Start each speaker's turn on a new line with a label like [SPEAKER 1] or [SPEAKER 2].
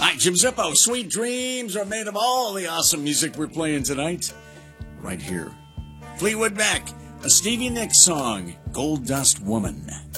[SPEAKER 1] Hi, Jim Zippo. Sweet dreams are made of all the awesome music we're playing tonight. Right here. Fleetwood Mac, a Stevie Nicks song, Gold Dust Woman.